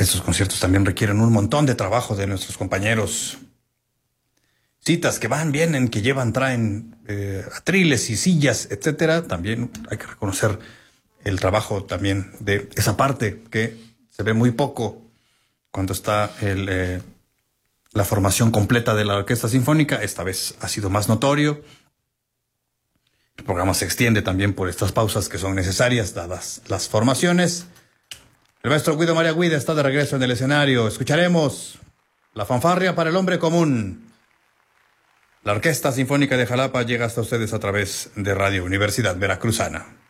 Estos conciertos también requieren un montón de trabajo de nuestros compañeros. Citas que van, vienen, que llevan, traen atriles y sillas, etcétera. También hay que reconocer el trabajo también de esa parte que se ve muy poco cuando está la formación completa de la Orquesta Sinfónica. Esta vez ha sido más notorio. El programa se extiende también por estas pausas que son necesarias, dadas las formaciones. El maestro Guido María Guida está de regreso en el escenario. Escucharemos la fanfarria para el hombre común. La Orquesta Sinfónica de Jalapa llega hasta ustedes a través de Radio Universidad Veracruzana.